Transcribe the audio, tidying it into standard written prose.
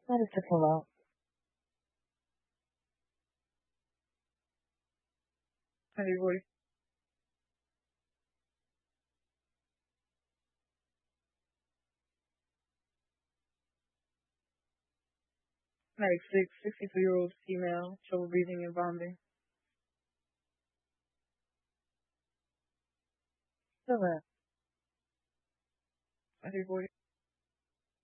That is to pull out. 140. Like 62-year-old female, trouble breathing and vomiting. Still there. 140.